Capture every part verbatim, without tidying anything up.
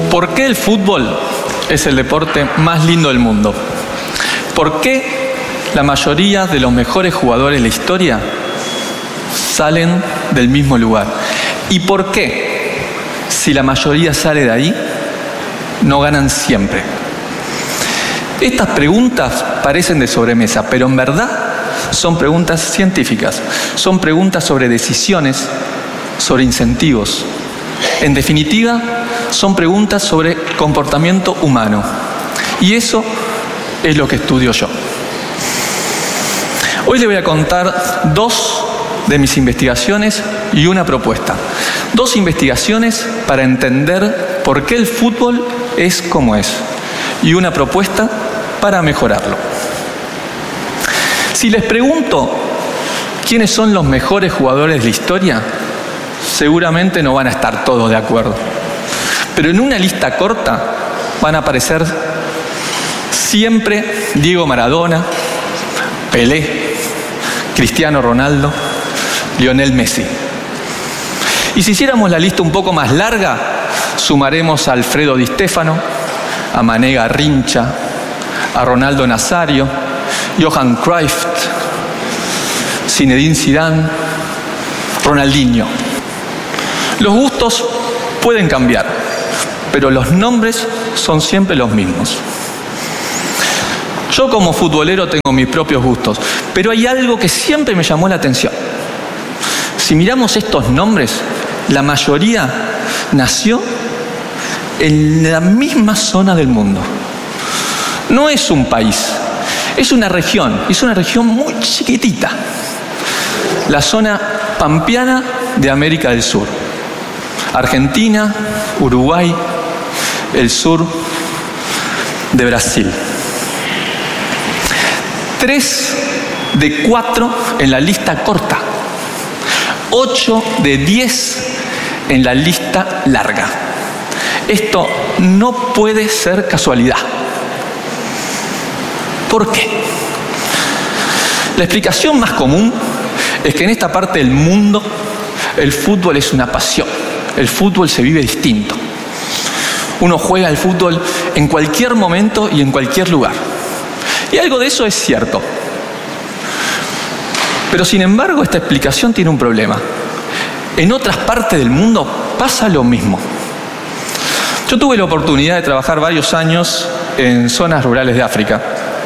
¿Por qué el fútbol es el deporte más lindo del mundo? ¿Por qué la mayoría de los mejores jugadores de la historia salen del mismo lugar? ¿Y por qué, si la mayoría sale de ahí, no ganan siempre? Estas preguntas parecen de sobremesa, pero en verdad son preguntas científicas. Son preguntas sobre decisiones, sobre incentivos. En definitiva, son preguntas sobre comportamiento humano. Y eso es lo que estudio yo. Hoy le voy a contar dos de mis investigaciones y una propuesta. Dos investigaciones para entender por qué el fútbol es como es. Y una propuesta para mejorarlo. Si les pregunto quiénes son los mejores jugadores de la historia, seguramente no van a estar todos de acuerdo. Pero en una lista corta van a aparecer siempre Diego Maradona, Pelé, Cristiano Ronaldo, Lionel Messi. Y si hiciéramos la lista un poco más larga, sumaremos a Alfredo Di Stéfano, a Mané Garrincha, a Ronaldo Nazario, Johan Cruyff, Zinedine Zidane, Ronaldinho. Los gustos pueden cambiar, pero los nombres son siempre los mismos. Yo como futbolero tengo mis propios gustos, pero hay algo que siempre me llamó la atención. Si miramos estos nombres, la mayoría nació en la misma zona del mundo. No es un país, es una región, es una región muy chiquitita. La zona pampeana de América del Sur. Argentina, Uruguay, el sur de Brasil. Tres de cuatro en la lista corta. Ocho de diez en la lista larga. Esto no puede ser casualidad. ¿Por qué? La explicación más común es que en esta parte del mundo el fútbol es una pasión. El fútbol se vive distinto. Uno juega al fútbol en cualquier momento y en cualquier lugar. Y algo de eso es cierto. Pero sin embargo, esta explicación tiene un problema. En otras partes del mundo pasa lo mismo. Yo tuve la oportunidad de trabajar varios años en zonas rurales de África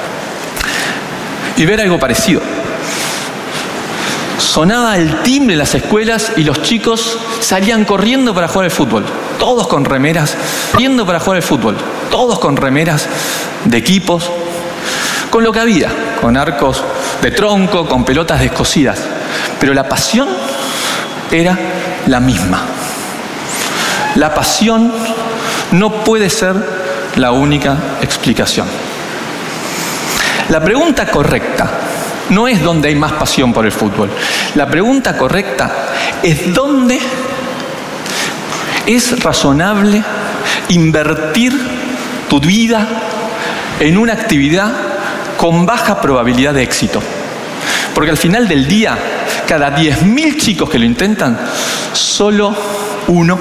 y ver algo parecido. Sonaba el timbre en las escuelas y los chicos salían corriendo para jugar al fútbol. Todos con remeras, corriendo para jugar al fútbol. Todos con remeras de equipos, con lo que había, con arcos de tronco, con pelotas descosidas. Pero la pasión era la misma. La pasión no puede ser la única explicación. La pregunta correcta no es dónde hay más pasión por el fútbol. La pregunta correcta es dónde es razonable invertir tu vida en una actividad con baja probabilidad de éxito. Porque al final del día, cada diez mil chicos que lo intentan, solo uno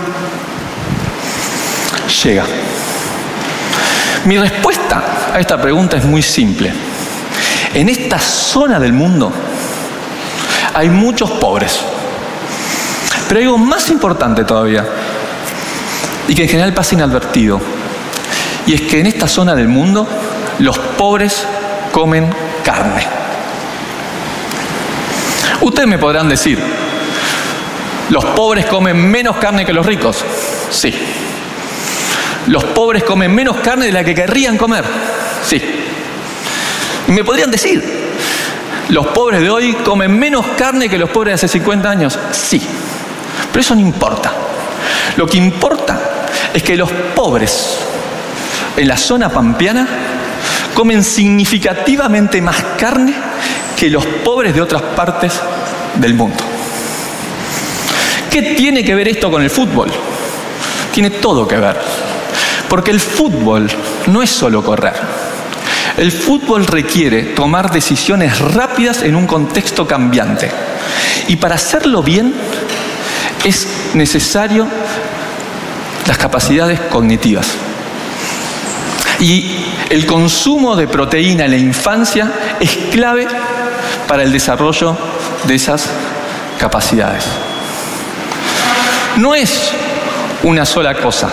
llega. Mi respuesta a esta pregunta es muy simple. En esta zona del mundo hay muchos pobres. Pero hay algo más importante todavía, y que en general pasa inadvertido. Y es que en esta zona del mundo los pobres comen carne. Ustedes me podrán decir, ¿los pobres comen menos carne que los ricos? Sí. ¿Los pobres comen menos carne de la que querrían comer? Sí. Y me podrían decir, ¿los pobres de hoy comen menos carne que los pobres de hace cincuenta años? Sí. Pero eso no importa. Lo que importa es que los pobres en la zona pampeana comen significativamente más carne que los pobres de otras partes del mundo. ¿Qué tiene que ver esto con el fútbol? Tiene todo que ver. Porque el fútbol no es solo correr. El fútbol requiere tomar decisiones rápidas en un contexto cambiante. Y para hacerlo bien, es necesario las capacidades cognitivas. Y el consumo de proteína en la infancia es clave para el desarrollo de esas capacidades. No es una sola cosa.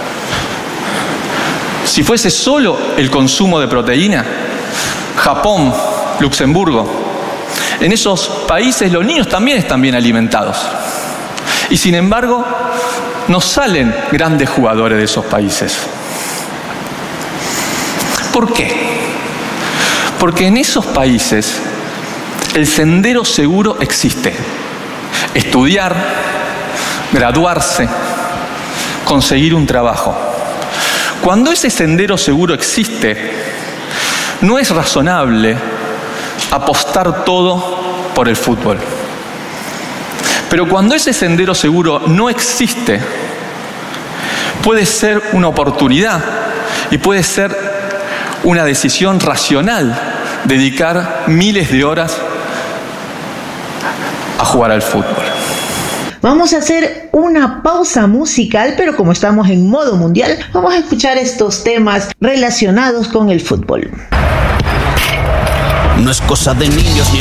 Si fuese solo el consumo de proteína, Japón, Luxemburgo, en esos países los niños también están bien alimentados. Y sin embargo, no salen grandes jugadores de esos países. ¿Por qué? Porque en esos países el sendero seguro existe. Estudiar, graduarse, conseguir un trabajo. Cuando ese sendero seguro existe, no es razonable apostar todo por el fútbol. Pero cuando ese sendero seguro no existe, puede ser una oportunidad y puede ser una decisión racional dedicar miles de horas a jugar al fútbol. Vamos a hacer una pausa musical, pero como estamos en modo mundial, vamos a escuchar estos temas relacionados con el fútbol. No es cosa de niños ni